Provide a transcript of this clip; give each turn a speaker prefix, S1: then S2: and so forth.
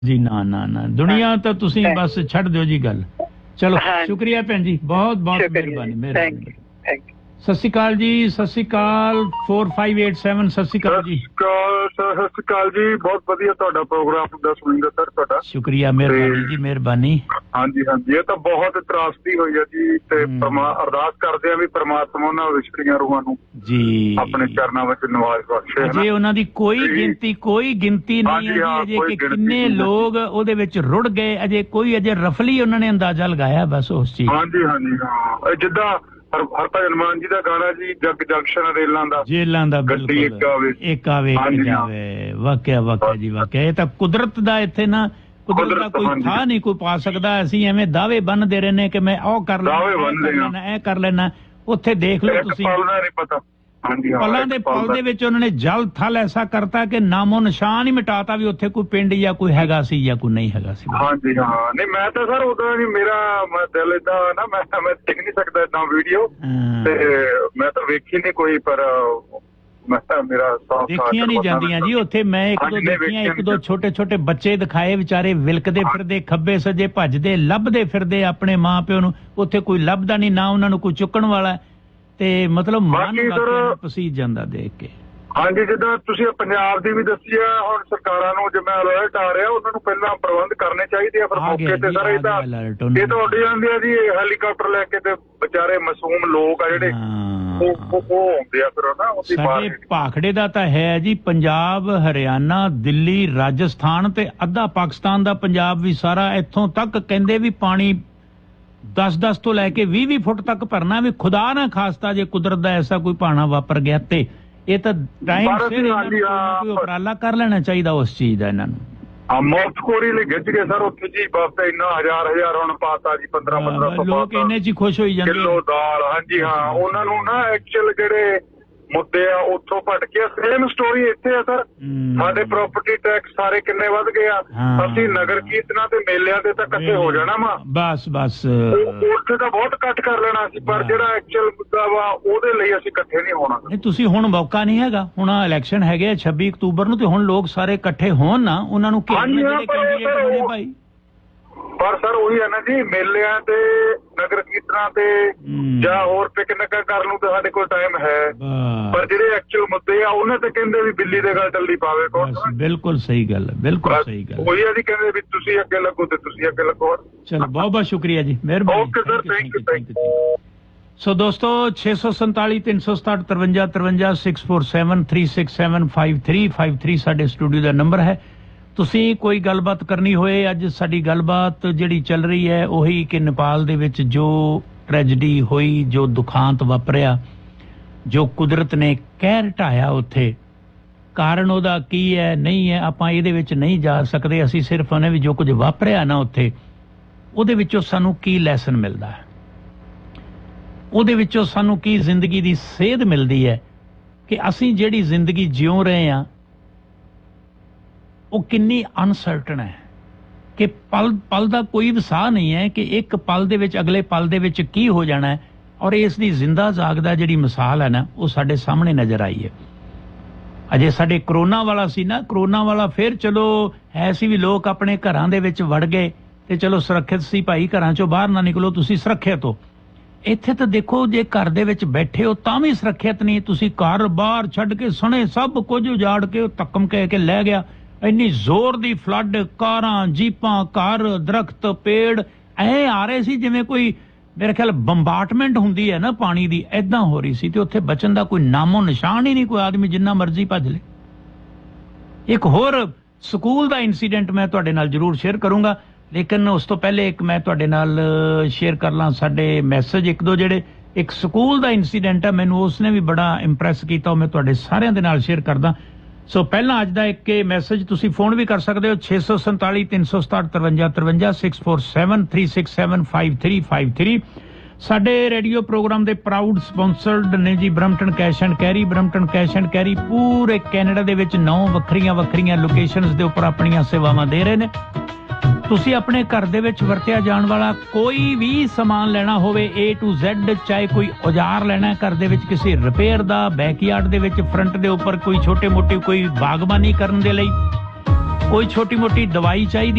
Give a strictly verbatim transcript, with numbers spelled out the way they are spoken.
S1: जी ना ना ना दुनिया तो तुसी बस छड़ दो जी गल। चलो शुक्रिया भैन जी, बहुत बहुत मेहरबानी मेहरबानी। सत श्री अकाल जी, सत श्री अकाल फोर फाइव एट सैवन। सत श्री अकाल जी।
S2: सत श्री अकाल जी, बहुत वधिया तुहाडा प्रोग्राम हुंदा सुनिंदा सर तुहाडा।
S1: शुक्रिया मेहरबानी जी मेहरबानी।
S2: हाँ जी हाँ जी, ये तो बहुत त्रासदी हुई है जी ते अरदास करदे आ भी परमात्मा उन्हां विछड़ियां रूहां नूं जी अपने चरनां विच नवाज बख्शे।
S1: अजे उन्हां दी कोई गिनती कोई गिनती नहीं है जी अजे कि किन्ने लोग ओहदे विच रुड़ गए, अजे कोई अजे रफली उन्होंने अंदाजा लगाया बस उस चीज।
S2: हाँ जी हाँ जी हाँ, जिद्दां हरभजन मान जी का गाना जी जग जंक्शन रेलां दा
S1: जेलां दा बिल्कुल एक आवे एक आवे एक जावे। वाकया वाकया जी वाकया, ये तां कुदरत दा इत्थे ना कुदरत दा कोई था नहीं कोई पा सकदा। असीं एवें दावे बनदे रहने कि मैं ओ कर लेना ए कर लेना, उत्थे देख लो तुसीं
S2: नहीं पता।
S1: पलां दे पल दे विच उन्होंने जल थल ऐसा करता कि नामो निशान ही मिटाता भी उत्थे कोई पिंड या कोई हैगा सी या कोई नहीं हैगा सी।
S2: हाँ जी हाँ, नहीं मैं तो सर उदा नहीं, मेरा मैं दिल इदा ना मैं मैं देख नहीं सकता इतना वीडियो ते मैं तो वेखी नहीं कोई, पर मैं मेरा
S1: देखियां नहीं जांदियां जी उत्थे। मैं एक दो देखियां, एक दो छोटे छोटे बच्चे दिखाए बेचारे विलकदे फिरदे खब्बे सजे भजदे लभदे फिरदे अपने मां प्यो नूं, उत्थे कोई लभदा नहीं ना उन्हां नूं कोई चुकण वाला ते मतलब मन पसीज जांदा देख के।
S2: हाँ जी, जिद्दां तुसीं पंजाब दी भी दस्सी है हुण सरकारां नूं जिवें अलर्ट आ रहा उन्हां नूं पहिलां प्रबंध करने चाहिए। पर मौके ते सर इहदा ये तो उड्ड जांदे आ जी हैलीकाप्टर लैके ते बेचारे मासूम लोग आ जिहड़े ਉਹ ਹੁੰਦੇ ਆ ਫਿਰ ਨਾ ਉਹਦੀ
S1: ਸਾਡੇ ਭਾਖੜੇ ਦਾ ਤਾਂ ਹੈ ਜੀ ਪੰਜਾਬ ਹਰਿਆਣਾ ਦਿੱਲੀ ਰਾਜਸਥਾਨ ਤੇ ਅੱਧਾ ਪਾਕਿਸਤਾਨ ਦਾ ਪੰਜਾਬ ਵੀ ਸਾਰਾ ਇੱਥੋਂ ਤੱਕ ਕਹਿੰਦੇ ਵੀ ਪਾਣੀ दस दस तो लैके भी भी फुट तक भरना भी खुदा ना खास्ता जे कुदरत दा ऐसा कोई भाना वापर गया ते ये तो टाइम सिर कोई उपराला कर लेना चाहिए उस चीज का इन्हां नूं।
S2: मौतखोरी ਲਈ ਗਿੱਜ ਗਏ ਸਰ ਉੱਥੇ ਜੀ ਬਸ ਇੰਨਾ ਹਜ਼ਾਰ ਹਜ਼ਾਰ ਹੁਣ ਪਾਤਾ ਜੀ ਪੰਦਰਾਂ ਪੰਦਰਾਂ ਸੌ
S1: ਲੋਕ ਇੰਨੇ ਚ ਖੁਸ਼ ਹੋਈ ਜਾਂਦੇ
S2: ਕਿਲੋ ਦਾਲ। ਹਾਂਜੀ ਹਾਂ, ਉਹਨਾਂ ਨੂੰ ਨਾ ਐਕਚੁਅਲ ਜਿਹੜੇ ਮੁੱਦੇ ਆ ਉੱਥੋਂ ਭਟਕੇ ਸੇਮ ਸਟੋਰੀ ਇੱਥੇ ਆ ਸਰ। ਸਾਡੇ ਪ੍ਰਾਪਰਟੀ ਟੈਕਸ ਸਾਰੇ ਕਿੰਨੇ ਵੱਧ ਗਏ ਆ, ਅਸੀਂ ਨਗਰ ਕੀਰਤਨਾਂ ਤੇ ਮੇਲਿਆਂ ਤੇ ਤਾਂ ਇਕੱਠੇ ਹੋ ਜਾਣਾ ਵਾ
S1: ਬਸ ਬਸ
S2: ਉੱਥੇ ਤਾਂ ਬਹੁਤ ਘੱਟ ਕਰ ਲੈਣਾ ਸੀ, ਪਰ ਜਿਹੜਾ ਐਕਚੁਅਲ ਮੁੱਦਾ ਵਾ ਉਹਦੇ ਲਈ ਅਸੀਂ ਇਕੱਠੇ ਨਹੀਂ ਹੋਣਾ।
S1: ਨਹੀਂ ਤੁਸੀਂ ਹੁਣ ਮੌਕਾ ਨਹੀਂ ਹੈਗਾ, ਹੁਣ ਇਲੈਕਸ਼ਨ ਹੈਗੇ ਛੱਬੀ ਅਕਤੂਬਰ ਨੂੰ ਤੇ ਹੁਣ ਲੋਕ ਸਾਰੇ ਇਕੱਠੇ ਹੋਣ ਨਾ ਉਹਨਾਂ ਨੂੰ ਘੇਰਨ ਜਿਹੜੇ ਕੈਂਡੀਡੇਟ ਬਣੇ ਭਾਈ।
S2: ਪਰ ਸਰ ਉਹੀ ਹੈ ਨਾ ਜੀ, ਮੇਲਿਆਂ ਤੇ ਨਗਰ ਕੀਰਤਨਾਂ ਤੇ ਜਾਂ ਹੋਰ ਪਿਕਨਿਕ ਕਰਨ ਨੂੰ ਤਾਂ ਸਾਡੇ ਕੋਲ ਟਾਈਮ ਹੈ, ਪਰ ਜਿਹੜੇ ਐਕਚੁਅਲ ਮੁੱਦੇ ਆ ਉਹਨਾਂ ਤੇ ਕਹਿੰਦੇ ਵੀ ਬਿੱਲੀ ਦੇ ਗੱਲ ਚੱਲਦੀ ਪਾਵੇ ਕੌਣ।
S1: ਬਿਲਕੁਲ ਸਹੀ ਗੱਲ ਹੈ, ਬਿਲਕੁਲ ਸਹੀ ਗੱਲ
S2: ਉਹੀ ਆ ਜੀ, ਕਹਿੰਦੇ ਵੀ ਤੁਸੀਂ ਅੱਗੇ ਲੱਗੋ ਤੇ ਤੁਸੀਂ ਅੱਗੇ ਲੱਗੋ।
S1: ਚਲੋ ਬਹੁਤ ਬਹੁਤ ਸ਼ੁਕਰੀਆ ਜੀ, ਮਿਹਰਬਾਨੀ।
S2: Okay sir, thank you thank you.
S1: ਸੋ ਦੋਸਤੋ ਛੇ ਸੌ ਸੰਤਾਲੀ ਤਿੰਨ ਸੌ ਸਤਾਹਠ ਤਰਵੰਜਾ ਤਰਵੰਜਾ six four seven three six seven five three five three ਸਾਡੇ ਸਟੂਡੀਓ ਦਾ ਨੰਬਰ ਹੈ। ਤੁਸੀਂ ਕੋਈ ਗੱਲਬਾਤ ਕਰਨੀ ਹੋਏ, ਅੱਜ ਸਾਡੀ ਗੱਲਬਾਤ ਜਿਹੜੀ ਚੱਲ ਰਹੀ ਹੈ ਉਹੀ ਕਿ ਨੇਪਾਲ ਦੇ ਵਿੱਚ ਜੋ ਟ੍ਰੈਜਡੀ ਹੋਈ, ਜੋ ਦੁਖਾਂਤ ਵਾਪਰਿਆ, ਜੋ ਕੁਦਰਤ ਨੇ ਕਹਿਰ ਢਾਇਆ ਉੱਥੇ, ਕਾਰਨ ਉਹਦਾ ਕੀ ਹੈ ਨਹੀਂ ਹੈ ਆਪਾਂ ਇਹਦੇ ਵਿੱਚ ਨਹੀਂ ਜਾ ਸਕਦੇ। ਅਸੀਂ ਸਿਰਫ ਉਹਨੇ ਵੀ ਜੋ ਕੁਝ ਵਾਪਰਿਆ ਨਾ ਉੱਥੇ ਉਹਦੇ ਵਿੱਚੋਂ ਸਾਨੂੰ ਕੀ ਲੈਸਨ ਮਿਲਦਾ ਹੈ, ਉਹਦੇ ਵਿੱਚੋਂ ਸਾਨੂੰ ਕੀ ਜ਼ਿੰਦਗੀ ਦੀ ਸੇਧ ਮਿਲਦੀ ਹੈ ਕਿ ਅਸੀਂ ਜਿਹੜੀ ਜ਼ਿੰਦਗੀ ਜਿਉਂ ਰਹੇ ਹਾਂ ਉਹ ਕਿੰਨੀ ਅਨਸਰਟਨ ਹੈ, ਕਿ ਪਲ ਪਲ ਦਾ ਕੋਈ ਵਸਾਹ ਨਹੀਂ ਹੈ ਕਿ ਇੱਕ ਪਲ ਦੇ ਵਿੱਚ ਅਗਲੇ ਪਲ ਦੇ ਵਿੱਚ ਕੀ ਹੋ ਜਾਣਾ ਹੈ। ਔਰ ਇਸ ਦੀ ਜ਼ਿੰਦਾ ਜਾਗਦਾ ਜਿਹੜੀ ਮਿਸਾਲ ਹੈ ਨਾ ਉਹ ਸਾਡੇ ਸਾਹਮਣੇ ਨਜ਼ਰ ਆਈ ਹੈ। ਅਜੇ ਸਾਡੇ ਕਰੋਨਾ ਵਾਲਾ ਸੀ ਨਾ, ਕਰੋਨਾ ਵਾਲਾ ਫਿਰ ਚਲੋ ਹੈ ਸੀ ਵੀ ਲੋਕ ਆਪਣੇ ਘਰਾਂ ਦੇ ਵਿੱਚ ਵੜ ਗਏ ਤੇ ਚਲੋ ਸੁਰੱਖਿਅਤ ਸੀ ਭਾਈ, ਘਰਾਂ ਚੋਂ ਬਾਹਰ ਨਾ ਨਿਕਲੋ ਤੁਸੀਂ ਸੁਰੱਖਿਅਤ ਹੋ। ਇੱਥੇ ਤਾਂ ਦੇਖੋ ਜੇ ਘਰ ਦੇ ਵਿੱਚ ਬੈਠੇ ਹੋ ਤਾਂ ਵੀ ਸੁਰੱਖਿਅਤ ਨਹੀਂ, ਤੁਸੀਂ ਘਰ ਬਾਹਰ ਛੱਡ ਕੇ ਸਣੇ ਸਭ ਕੁਝ ਉਜਾੜ ਕੇ ਧੱਕਮ ਕਹਿ ਕੇ ਲੈ ਗਿਆ। ਇੰਨੀ ਜ਼ੋਰ ਦੀ ਫਲੱਡ, ਕਾਰਾਂ ਜੀਪਾਂ ਘਰ ਦਰਖਤ ਪੇੜ ਐ ਆ ਰਹੇ ਸੀ ਜਿਵੇਂ ਕੋਈ ਮੇਰੇ ਖਿਆਲ ਬੰਬਾਰਟਮੈਂਟ ਹੁੰਦੀ ਹੈ ਨਾ ਪਾਣੀ ਦੀ, ਏਦਾਂ ਹੋ ਰਹੀ ਸੀ ਤੇ ਉੱਥੇ ਬਚਣ ਦਾ ਕੋਈ ਨਾਮੋ ਨਿਸ਼ਾਨ ਹੀ ਨਹੀਂ, ਕੋਈ ਆਦਮੀ ਜਿੰਨਾ ਮਰਜ਼ੀ ਭੱਜ ਲੇ। ਇੱਕ ਹੋਰ ਸਕੂਲ ਦਾ ਇਨਸੀਡੈਂਟ ਮੈਂ ਤੁਹਾਡੇ ਨਾਲ ਜ਼ਰੂਰ ਸ਼ੇਅਰ ਕਰੂੰਗਾ, ਲੇਕਿਨ ਉਸ ਤੋਂ ਪਹਿਲੇ ਇੱਕ ਮੈਂ ਤੁਹਾਡੇ ਨਾਲ ਸ਼ੇਅਰ ਕਰ ਲਾਂ ਸਾਡੇ ਮੈਸੇਜ ਇੱਕ ਦੋ ਜਿਹੜੇ। ਇੱਕ ਸਕੂਲ ਦਾ ਇਨਸੀਡੈਂਟ ਹੈ, ਮੈਨੂੰ ਉਸਨੇ ਵੀ ਬੜਾ ਇੰਪ੍ਰੈਸ ਕੀਤਾ, ਉਹ ਮੈਂ ਤੁਹਾਡੇ ਸਾਰਿਆਂ ਦੇ ਨਾਲ ਸ਼ੇਅਰ ਕਰਦਾ। ਸੋ ਪਹਿਲਾਂ ਅੱਜ ਦਾ ਇੱਕ ਮੈਸੇਜ ਤੁਸੀਂ ਫੋਨ ਵੀ ਕਰ ਸਕਦੇ ਹੋ ਛੇ ਸੌ ਸੰਤਾਲੀ ਤਿੰਨ ਸੌ ਸਤਾਹਠ ਤਰਵੰਜਾ ਤਰਵੰਜਾ six four seven three six seven five three five three ਸਾਡੇ ਰੇਡੀਓ ਪ੍ਰੋਗਰਾਮ ਦੇ ਪ੍ਰਾਊਡ ਸਪਾਂਸਰਡ ਨੇ ਜੀ Brampton cash and carry. Brampton cash and carry ਪੂਰੇ ਕੈਨੇਡਾ ਦੇ ਵਿੱਚ ਨੌ ਵੱਖਰੀਆਂ ਵੱਖਰੀਆਂ ਲੋਕੇਸ਼ਨਸ ਦੇ ਉੱਪਰ ਆਪਣੀਆਂ ਸੇਵਾਵਾਂ ਦੇ ਰਹੇ ਨੇ। ਤੁਸੀਂ ਆਪਣੇ ਘਰ ਦੇ ਵਿੱਚ ਵਰਤਿਆ ਜਾਣ ਵਾਲਾ ਕੋਈ ਵੀ ਸਮਾਨ ਲੈਣਾ ਹੋਵੇ A to Z, ਚਾਹੇ ਕੋਈ ਔਜ਼ਾਰ ਲੈਣਾ ਘਰ ਦੇ ਵਿੱਚ ਕਿਸੇ ਰਿਪੇਅਰ ਦਾ, ਬੈਕਯਾਰਡ ਦੇ ਵਿੱਚ ਫਰੰਟ ਦੇ ਉੱਪਰ ਕੋਈ ਛੋਟੇ ਮੋਟੇ ਕੋਈ ਬਾਗਬਾਨੀ ਕਰਨ ਦੇ ਲਈ, ਕੋਈ ਛੋਟੀ ਮੋਟੀ ਦਵਾਈ ਚਾਹੀਦੀ